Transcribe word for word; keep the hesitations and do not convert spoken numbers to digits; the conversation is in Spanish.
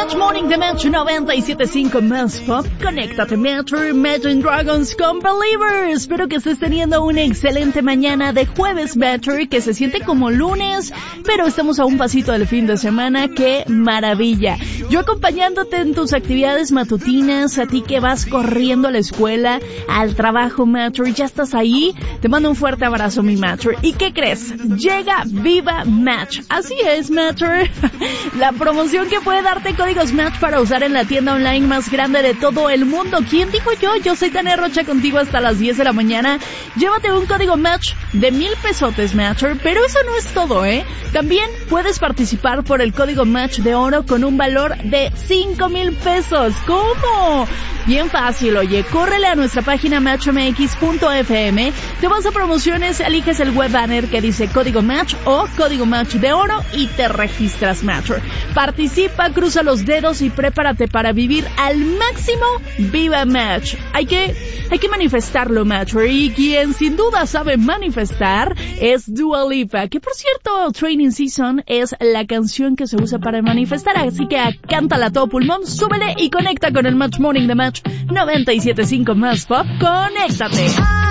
Match Morning de Match noventa y siete punto cinco Más Pop. Conéctate, Metro, Imagine Dragons con Believers. Espero que estés teniendo una excelente mañana de jueves, Metro, que se siente como lunes, pero estamos a un pasito del fin de semana. ¡Qué maravilla! Yo acompañándote en tus actividades matutinas, a ti que vas corriendo a la escuela, al trabajo, Metro, ya estás ahí. Te mando un fuerte abrazo, mi Metro. ¿Y qué crees? Llega Viva Match. Así es, Metro. La promoción que puede darte códigos Match para usar en la tienda online más grande de todo el mundo. ¿Quién dijo yo? Yo soy Tania Rocha contigo hasta las diez de la mañana. Llévate un código Match de mil pesotes, Matcher, pero eso no es todo, ¿eh? También puedes participar por el código Match de oro con un valor de cinco mil pesos. ¿Cómo? Bien fácil, oye, córrele a nuestra página match m x punto f m, te vas a promociones, eliges el web banner que dice código Match o código Match de oro y te registras, Matcher. Participa, cruza los dedos y prepárate para vivir al máximo Viva Match. Hay que, hay que manifestarlo, Matcher, y quien sin duda sabe manifestar es Dua Lipa, que por cierto, Training Season es la canción que se usa para manifestar, así que cántala a todo pulmón, súbele y conecta con el Match Morning de Match noventa y siete punto cinco Más Pop. Conéctate.